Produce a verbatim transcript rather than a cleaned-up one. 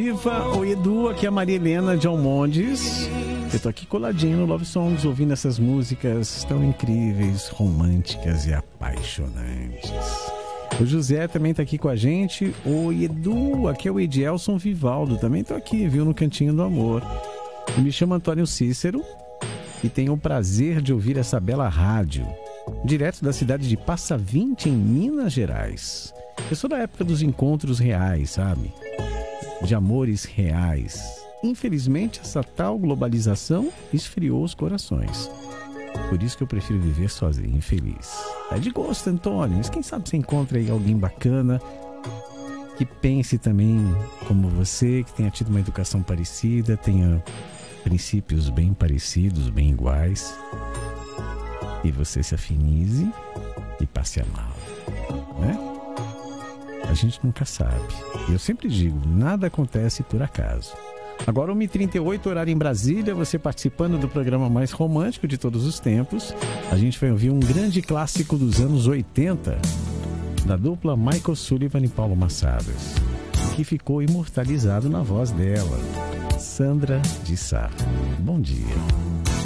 Diva. Oi, Edu, aqui é a Maria Helena de Almondes. Eu tô aqui coladinho no Love Songs, ouvindo essas músicas tão incríveis, românticas e apaixonantes. O José também tá aqui com a gente. Oi, Edu, aqui é o Edielson Vivaldo. Também tô aqui, viu, no Cantinho do Amor. Eu me chamo Antônio Cícero e tenho o prazer de ouvir essa bela rádio, direto da cidade de Passa Vinte, em Minas Gerais. Eu sou da época dos encontros reais, sabe? De amores reais. Infelizmente, essa tal globalização esfriou os corações. Por isso que eu prefiro viver sozinho e feliz. É de gosto, Antônio, mas quem sabe você encontra aí alguém bacana que pense também como você, que tenha tido uma educação parecida, tenha princípios bem parecidos, bem iguais, e você se afinize e passe a amá-lo, né? A gente nunca sabe. E eu sempre digo, nada acontece por acaso. Agora, uma e trinta e oito, horário em Brasília, você participando do programa mais romântico de todos os tempos. A gente vai ouvir um grande clássico dos anos oitenta, da dupla Michael Sullivan e Paulo Massadas, que ficou imortalizado na voz dela, Sandra de Sá. Bom dia.